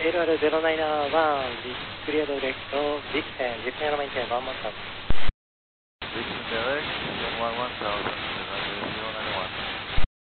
ALR091, clear direct of Big 10, maintain 1 month. Big Derek, 11000.